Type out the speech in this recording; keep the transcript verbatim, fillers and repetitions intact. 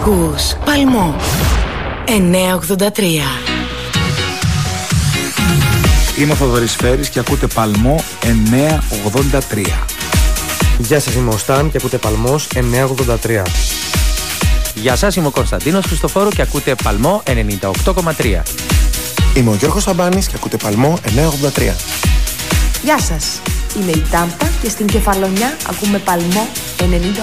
Ακούς Παλμό εννιακόσια ογδόντα τρία. Είμαι ο Θοδωρής Φέρης και ακούτε Παλμό εννιακόσια ογδόντα τρία. Γεια σας, είμαι ο Σταν και ακούτε Παλμός εννιακόσια ογδόντα τρία. Γεια σας, είμαι ο Κωνσταντίνος Χριστοφόρου και ακούτε Παλμό ενενήντα οκτώ κόμμα τρία. Είμαι ο Γιώργος Σαμπάνης και ακούτε Παλμό εννιακόσια ογδόντα τρία. Γεια σας, είμαι η Τάμπα και στην Κεφαλονιά ακούμε Παλμό ενενήντα